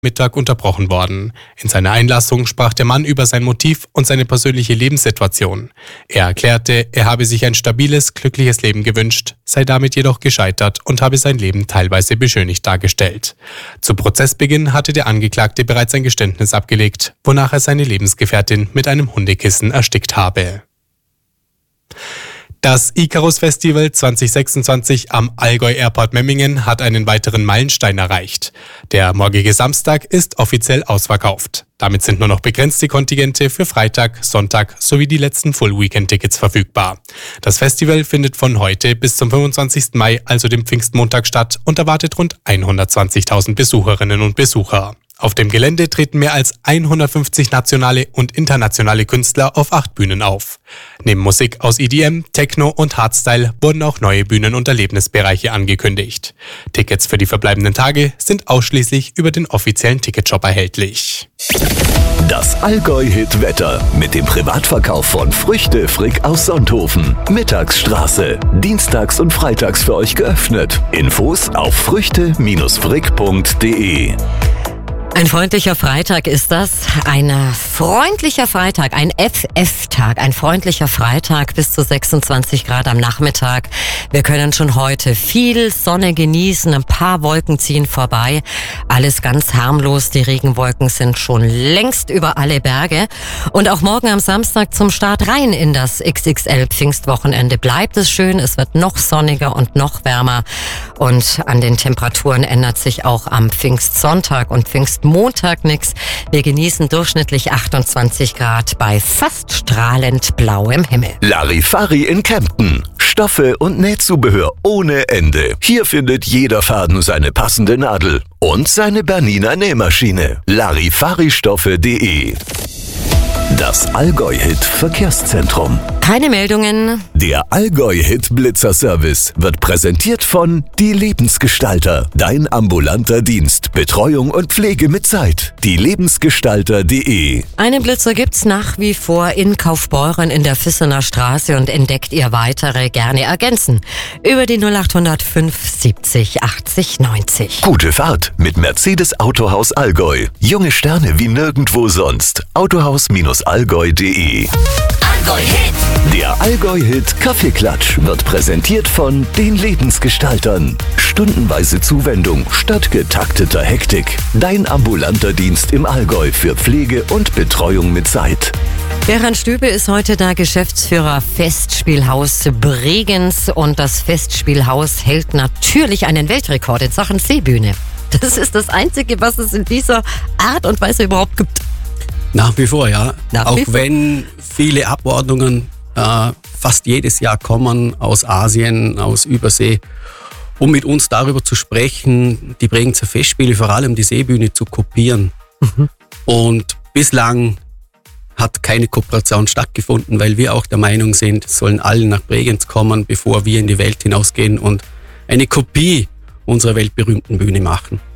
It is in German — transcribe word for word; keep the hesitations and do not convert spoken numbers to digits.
Mittag unterbrochen worden. In seiner Einlassung sprach der Mann über sein Motiv und seine persönliche Lebenssituation. Er erklärte, er habe sich ein stabiles, glückliches Leben gewünscht, sei damit jedoch gescheitert und habe sein Leben teilweise beschönigt dargestellt. Zu Prozessbeginn hatte der Angeklagte bereits ein Geständnis abgelegt, wonach er seine Lebensgefährtin mit einem Hundekissen erstickt habe. Das Icarus Festival zwanzig sechsundzwanzig am Allgäu Airport Memmingen hat einen weiteren Meilenstein erreicht. Der morgige Samstag ist offiziell ausverkauft. Damit sind nur noch begrenzte Kontingente für Freitag, Sonntag sowie die letzten Full-Weekend-Tickets verfügbar. Das Festival findet von heute bis zum fünfundzwanzigsten Mai, also dem Pfingstmontag, statt und erwartet rund hundertzwanzigtausend Besucherinnen und Besucher. Auf dem Gelände treten mehr als hundertfünfzig nationale und internationale Künstler auf acht Bühnen auf. Neben Musik aus E D M, Techno und Hardstyle wurden auch neue Bühnen- und Erlebnisbereiche angekündigt. Tickets für die verbleibenden Tage sind ausschließlich über den offiziellen Ticketshop erhältlich. Das Allgäu-Hit-Wetter mit dem Privatverkauf von Früchte Frick aus Sonthofen. Mittagsstraße. Dienstags und freitags für euch geöffnet. Infos auf früchte frick punkt de. Ein freundlicher Freitag ist das. Ein freundlicher Freitag, ein F F-Tag, ein freundlicher Freitag bis zu sechsundzwanzig Grad am Nachmittag. Wir können schon heute viel Sonne genießen, ein paar Wolken ziehen vorbei. Alles ganz harmlos, die Regenwolken sind schon längst über alle Berge. Und auch morgen am Samstag zum Start rein in das X X L-Pfingstwochenende bleibt es schön. Es wird noch sonniger und noch wärmer. Und an den Temperaturen ändert sich auch am Pfingstsonntag und Pfingst Montag nix. Wir genießen durchschnittlich achtundzwanzig Grad bei fast strahlend blauem Himmel. Larifari in Kempten. Stoffe und Nähzubehör ohne Ende. Hier findet jeder Faden seine passende Nadel und seine Bernina Nähmaschine. Larifaristoffe punkt de. Das Allgäu-Hit-Verkehrszentrum. Keine Meldungen. Der Allgäu-Hit-Blitzer-Service wird präsentiert von Die Lebensgestalter. Dein ambulanter Dienst. Betreuung und Pflege mit Zeit. Die Lebensgestalter punkt de. Einen Blitzer gibt's nach wie vor in Kaufbeuren in der Vissener Straße und entdeckt ihr weitere gerne ergänzen. Über die null acht null fünf siebzig achtzig neunzig. Gute Fahrt mit Mercedes Autohaus Allgäu. Junge Sterne wie nirgendwo sonst. Autohaus Allgäu punkt de. Allgäu-Hit. Der Allgäu-Hit Kaffeeklatsch wird präsentiert von den Lebensgestaltern. Stundenweise Zuwendung statt getakteter Hektik. Dein ambulanter Dienst im Allgäu für Pflege und Betreuung mit Zeit. Gerhard Stübe ist heute der Geschäftsführer Festspielhaus Bregenz und das Festspielhaus hält natürlich einen Weltrekord in Sachen Seebühne. Das ist das Einzige, was es in dieser Art und Weise überhaupt gibt. Nach wie vor, ja. Nach Auch wie vor. wenn viele Abordnungen äh, fast jedes Jahr kommen aus Asien, aus Übersee, um mit uns darüber zu sprechen, die Bregenzer Festspiele, vor allem die Seebühne, zu kopieren. Mhm. Und bislang hat keine Kooperation stattgefunden, weil wir auch der Meinung sind, es sollen alle nach Bregenz kommen, bevor wir in die Welt hinausgehen und eine Kopie unserer weltberühmten Bühne machen.